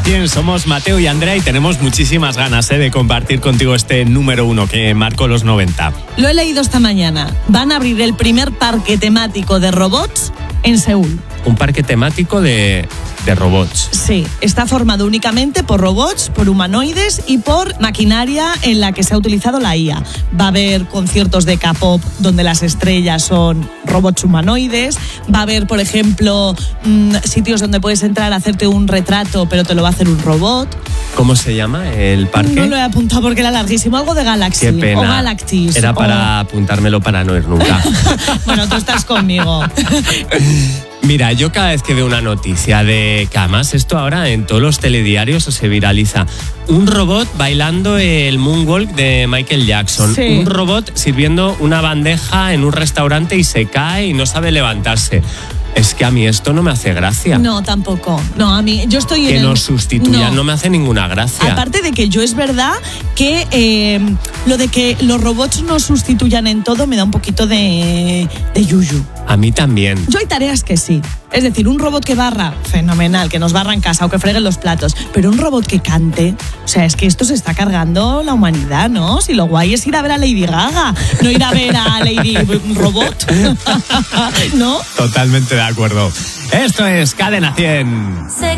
100. Somos Mateo y Andrea y tenemos muchísimas ganas de compartir contigo este número 1 que marcó los 90. Lo he leído esta mañana. Van a abrir el primer parque temático de robots en Seúl. Un parque temático de robots. Sí, está formado únicamente por robots, por humanoides y por maquinaria en la que se ha utilizado la IA. Va a haber conciertos de K-pop donde las estrellas son robots humanoides. Va a haber, por ejemplo, sitios donde puedes entrar a hacerte un retrato, pero te lo va a hacer un robot. ¿Cómo se llama el parque? No lo he apuntado porque era larguísimo. Algo de Galaxy. Qué pena. O Galactis. Era para apuntármelo para no ir nunca. Bueno, tú estás conmigo. Mira, yo cada vez que veo una noticia de que además esto ahora en todos los telediarios se viraliza. Un robot bailando el moonwalk de Michael Jackson. Sí. Un robot sirviendo una bandeja en un restaurante y se cae y no sabe levantarse. Es que a mí esto no me hace gracia. No, tampoco. No, a mí, yo estoy que nos sustituyan no me hace ninguna gracia. Aparte de que yo es verdad que lo de que los robots nos sustituyan en todo me da un poquito de yuyu. A mí también. Yo hay tareas que sí. Es decir, un robot que barra, fenomenal, que nos barra en casa o que fregue los platos. Pero un robot que cante, o sea, es que esto se está cargando la humanidad, ¿no? Si lo guay es ir a ver a Lady Gaga, no ir a ver a Lady Robot. ¿No? Totalmente de acuerdo. Esto es Cadena 100.